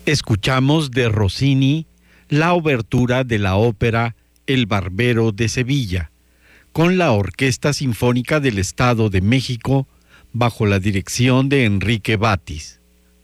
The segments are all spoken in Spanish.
Escuchamos de Rossini la obertura de la ópera El Barbero de Sevilla, con la Orquesta Sinfónica del Estado de México, bajo la dirección de Enrique Batis.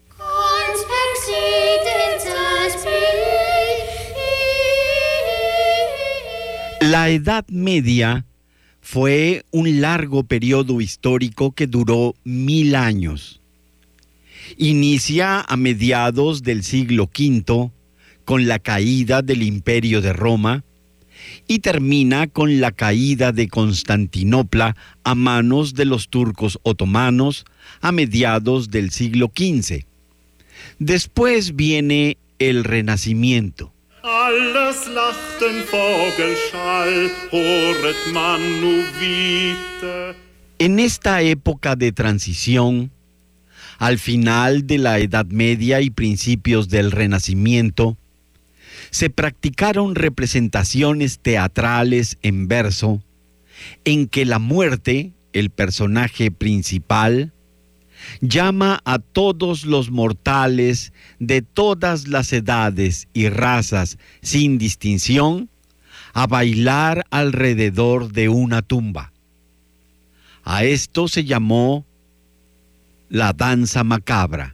La Edad Media fue un largo periodo histórico que duró 1000 años. Inicia a mediados del siglo V con la caída del Imperio de Roma y termina con la caída de Constantinopla a manos de los turcos otomanos a mediados del siglo XV. Después viene el Renacimiento. Alles lacht den Vogelschall, horet man nu vite. En esta época de transición, al final de la Edad Media y principios del Renacimiento, se practicaron representaciones teatrales en verso en que la muerte, el personaje principal, llama a todos los mortales de todas las edades y razas sin distinción a bailar alrededor de una tumba. A esto se llamó la danza macabra.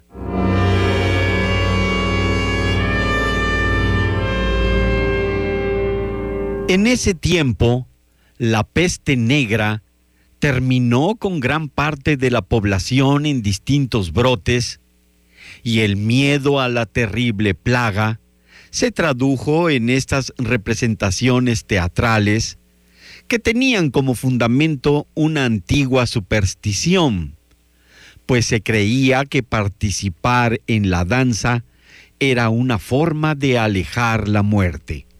En ese tiempo, la peste negra terminó con gran parte de la población en distintos brotes y el miedo a la terrible plaga se tradujo en estas representaciones teatrales que tenían como fundamento una antigua superstición, pues se creía que participar en la danza era una forma de alejar la muerte.